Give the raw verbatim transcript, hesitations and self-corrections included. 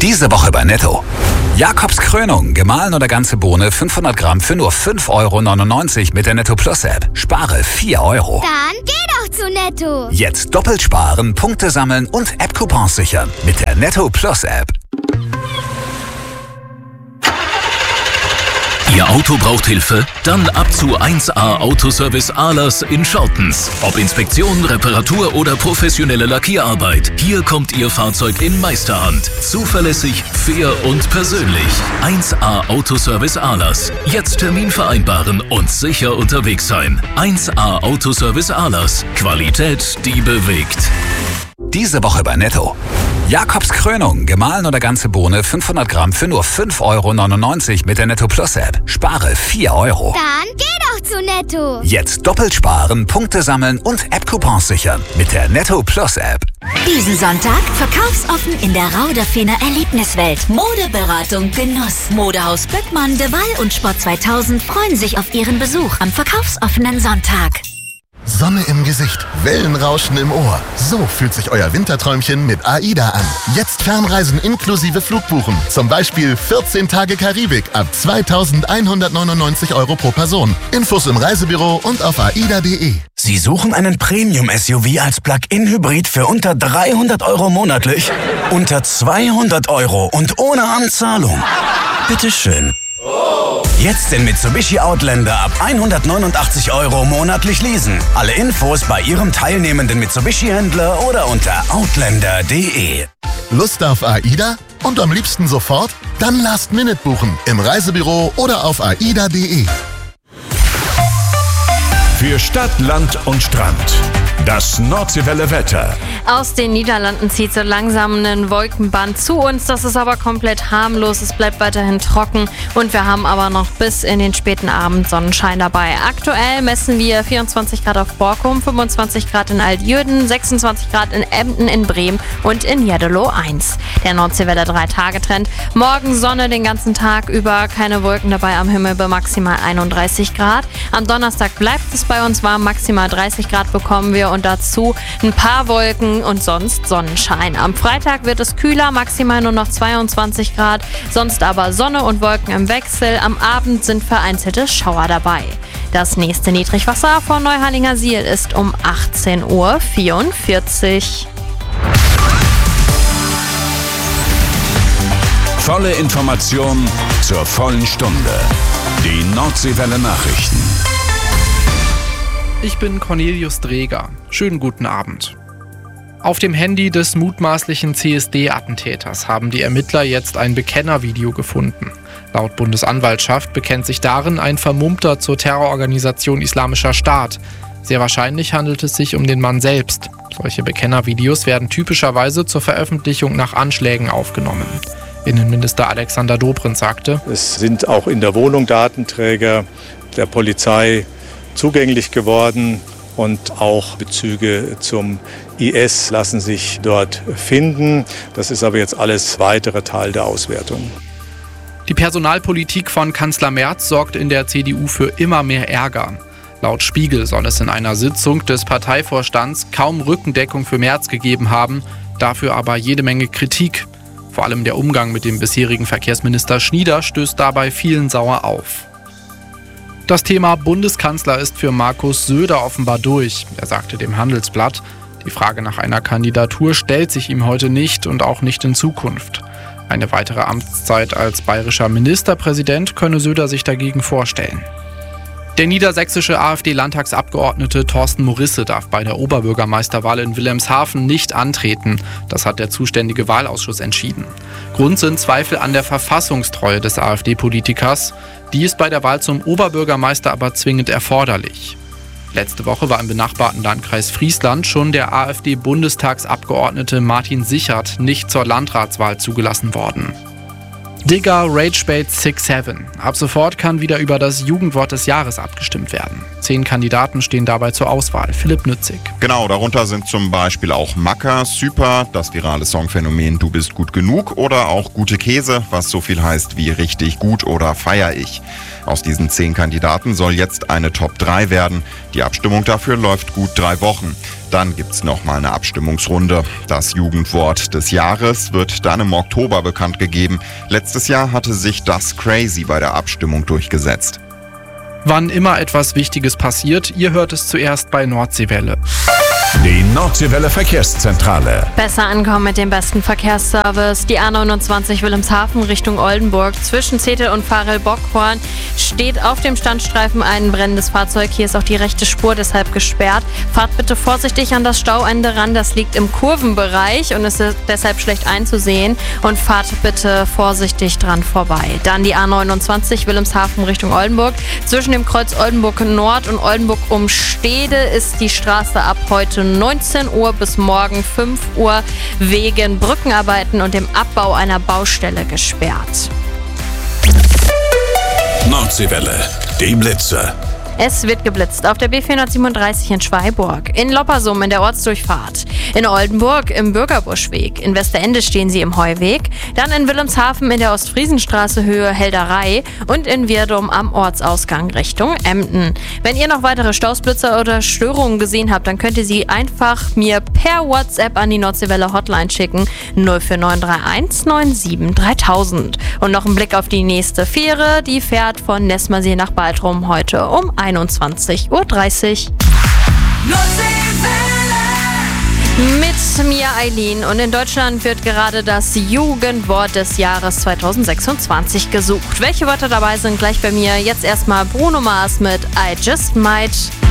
Diese Woche bei Netto. Jakobs Krönung, gemahlen oder ganze Bohne fünfhundert Gramm für nur fünf Euro neunundneunzig mit der Netto Plus App. Spare vier Euro. Dann geh doch zu Netto. Jetzt doppelt sparen, Punkte sammeln und App-Coupons sichern mit der Netto Plus App. Ihr Auto braucht Hilfe? Dann ab zu eins A Autoservice Ahlers in Schottens. Ob Inspektion, Reparatur oder professionelle Lackierarbeit. Hier kommt Ihr Fahrzeug in Meisterhand. Zuverlässig, fair und persönlich. eins A Autoservice Ahlers. Jetzt Termin vereinbaren und sicher unterwegs sein. eins A Autoservice Ahlers. Qualität, die bewegt. Diese Woche bei Netto. Jakobs Krönung, gemahlen oder ganze Bohne fünfhundert Gramm für nur fünf Euro neunundneunzig mit der Netto Plus App. Spare vier Euro. Dann geh doch zu Netto. Jetzt doppelt sparen, Punkte sammeln und App-Coupons sichern mit der Netto Plus App. Diesen Sonntag verkaufsoffen in der Rauderfener Erlebniswelt. Modeberatung, Genuss. Modehaus Böckmann, De Waal und Sport zweitausend freuen sich auf Ihren Besuch am verkaufsoffenen Sonntag. Sonne im Gesicht, Wellenrauschen im Ohr. So fühlt sich euer Winterträumchen mit AIDA an. Jetzt Fernreisen inklusive Flugbuchen. Zum Beispiel vierzehn Tage Karibik ab zweitausendeinhundertneunundneunzig Euro pro Person. Infos im Reisebüro und auf aida punkt de. Sie suchen einen Premium-S U V als Plug-in-Hybrid für unter dreihundert Euro monatlich? Unter zweihundert Euro und ohne Anzahlung? Bitteschön. Jetzt den Mitsubishi Outlander ab hundertneunundachtzig Euro monatlich leasen. Alle Infos bei Ihrem teilnehmenden Mitsubishi-Händler oder unter outlander punkt de. Lust auf AIDA? Und am liebsten sofort? Dann Last Minute buchen im Reisebüro oder auf aida punkt de. Für Stadt, Land und Strand. Das Nordseewelle Wetter. Aus den Niederlanden zieht so langsam ein Wolkenband zu uns. Das ist aber komplett harmlos. Es bleibt weiterhin trocken und wir haben aber noch bis in den späten Abend Sonnenschein dabei. Aktuell messen wir vierundzwanzig Grad auf Borkum, fünfundzwanzig Grad in Altjürden, sechsundzwanzig Grad in Emden, in Bremen und in Jeddelo eins. Der Nordseewelle drei Tage Trend. Morgen Sonne den ganzen Tag über, keine Wolken dabei am Himmel bei maximal einunddreißig Grad. Am Donnerstag bleibt es bei uns warm, maximal dreißig Grad bekommen wir und dazu ein paar Wolken und sonst Sonnenschein. Am Freitag wird es kühler, maximal nur noch zweiundzwanzig Grad, sonst aber Sonne und Wolken im Wechsel. Am Abend sind vereinzelte Schauer dabei. Das nächste Niedrigwasser von Neuharlingersiel ist um achtzehn Uhr vierundvierzig. Volle Information zur vollen Stunde. Die Nordseewelle Nachrichten. Ich bin Cornelius Dreger. Schönen guten Abend. Auf dem Handy des mutmaßlichen C S D-Attentäters haben die Ermittler jetzt ein Bekennervideo gefunden. Laut Bundesanwaltschaft bekennt sich darin ein Vermummter zur Terrororganisation Islamischer Staat. Sehr wahrscheinlich handelt es sich um den Mann selbst. Solche Bekennervideos werden typischerweise zur Veröffentlichung nach Anschlägen aufgenommen. Innenminister Alexander Dobrindt sagte: Es sind auch in der Wohnung Datenträger der Polizei zugänglich geworden und auch Bezüge zum I S lassen sich dort finden. Das ist aber jetzt alles weitere Teil der Auswertung. Die Personalpolitik von Kanzler Merz sorgt in der C D U für immer mehr Ärger. Laut Spiegel soll es in einer Sitzung des Parteivorstands kaum Rückendeckung für Merz gegeben haben, dafür aber jede Menge Kritik. Vor allem der Umgang mit dem bisherigen Verkehrsminister Schnieder stößt dabei vielen sauer auf. Das Thema Bundeskanzler ist für Markus Söder offenbar durch. Er sagte dem Handelsblatt, die Frage nach einer Kandidatur stellt sich ihm heute nicht und auch nicht in Zukunft. Eine weitere Amtszeit als bayerischer Ministerpräsident könne Söder sich dagegen vorstellen. Der niedersächsische AfD-Landtagsabgeordnete Thorsten Morisse darf bei der Oberbürgermeisterwahl in Wilhelmshaven nicht antreten. Das hat der zuständige Wahlausschuss entschieden. Grund sind Zweifel an der Verfassungstreue des AfD-Politikers. Die ist bei der Wahl zum Oberbürgermeister aber zwingend erforderlich. Letzte Woche war im benachbarten Landkreis Friesland schon der AfD-Bundestagsabgeordnete Martin Sichert nicht zur Landratswahl zugelassen worden. Digger Ragebait six seven. Ab sofort kann wieder über das Jugendwort des Jahres abgestimmt werden. Zehn Kandidaten stehen dabei zur Auswahl. Philipp Nützig. Genau, darunter sind zum Beispiel auch Macker, Super, das virale Songphänomen Du bist gut genug oder auch Gute Käse, was so viel heißt wie richtig gut oder feier ich. Aus diesen zehn Kandidaten soll jetzt eine Top drei werden. Die Abstimmung dafür läuft gut drei Wochen. Dann gibt's noch mal eine Abstimmungsrunde. Das Jugendwort des Jahres wird dann im Oktober bekannt gegeben. Letztes Jahr hatte sich das Crazy bei der Abstimmung durchgesetzt. Wann immer etwas Wichtiges passiert, ihr hört es zuerst bei Nordseewelle. Die Nordseewelle Verkehrszentrale. Besser ankommen mit dem besten Verkehrsservice. Die A neunundzwanzig Wilhelmshaven Richtung Oldenburg zwischen Zetel und Varel-Bockhorn steht auf dem Standstreifen ein brennendes Fahrzeug. Hier ist auch die rechte Spur deshalb gesperrt. Fahrt bitte vorsichtig an das Stauende ran. Das liegt im Kurvenbereich und ist deshalb schlecht einzusehen. Und fahrt bitte vorsichtig dran vorbei. Dann die A neunundzwanzig Wilhelmshaven Richtung Oldenburg. Zwischen dem Kreuz Oldenburg Nord und Oldenburg um Stede ist die Straße ab heute neunzehn Uhr bis morgen fünf Uhr wegen Brückenarbeiten und dem Abbau einer Baustelle gesperrt. Nordseewelle, die Blitze. Es wird geblitzt auf der B vierhundertsiebenunddreißig in Schweiburg, in Loppersum in der Ortsdurchfahrt, in Oldenburg im Bürgerbuschweg, in Westerende stehen sie im Heuweg, dann in Wilhelmshaven in der Ostfriesenstraße Höhe Helderei und in Wirdum am Ortsausgang Richtung Emden. Wenn ihr noch weitere Stausblitzer oder Störungen gesehen habt, dann könnt ihr sie einfach mir per WhatsApp an die Nordseewelle Hotline schicken, null vier neun drei eins neun sieben dreitausend. Und noch ein Blick auf die nächste Fähre, die fährt von Nessmersee nach Baltrum heute um einundzwanzig Uhr dreißig. Mit mir Eileen und in Deutschland wird gerade das Jugendwort des Jahres zweitausendsechsundzwanzig gesucht. Welche Wörter dabei sind, gleich bei mir. Jetzt erstmal Bruno Mars mit I Just Might.